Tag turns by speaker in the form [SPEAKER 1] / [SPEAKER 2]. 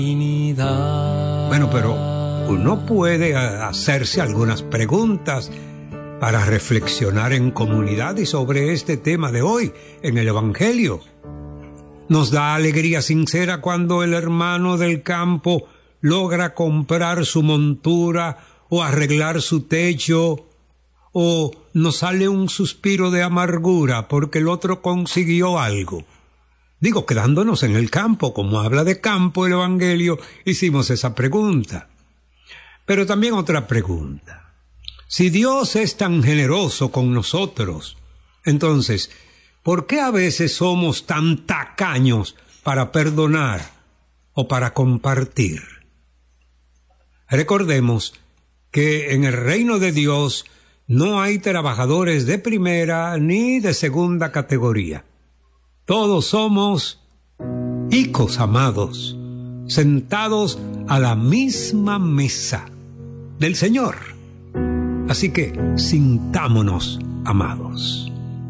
[SPEAKER 1] Bueno, pero uno puede hacerse algunas preguntas para reflexionar en comunidad y sobre este tema de hoy en el Evangelio. Nos da alegría sincera cuando el hermano del campo logra comprar su montura o arreglar su techo, o nos sale un suspiro de amargura porque el otro consiguió algo. Digo, quedándonos en el campo, como habla de campo el Evangelio, hicimos esa pregunta. Pero también otra pregunta. Si Dios es tan generoso con nosotros, entonces, ¿por qué a veces somos tan tacaños para perdonar o para compartir? Recordemos que en el reino de Dios no hay trabajadores de primera ni de segunda categoría. Todos somos hijos amados, sentados a la misma mesa del Señor. Así que sintámonos amados.